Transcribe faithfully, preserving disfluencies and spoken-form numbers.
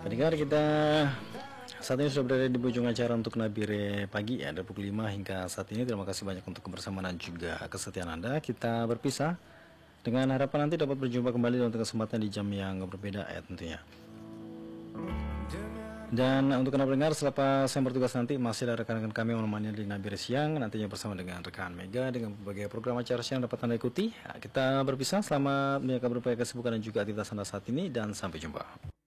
Pendengar kita saat ini sudah berada di ujung acara untuk Nabire pagi ya, dari pukul lima hingga saat ini. Terima kasih banyak untuk kebersamaan dan juga kesetiaan Anda. Kita berpisah dengan harapan nanti dapat berjumpa kembali untuk kesempatan di jam yang berbeda ya tentunya. Dan untuk Anda pendengar, selepas saya bertugas nanti masih ada rekan-rekan kami yang menemani di Nabire siang, nantinya bersama dengan rekan Mega dengan berbagai program acara siang dapat Anda ikuti. Nah, kita berpisah, selamat menjaga berbagai kesibukan dan juga aktivitas Anda saat ini, dan sampai jumpa.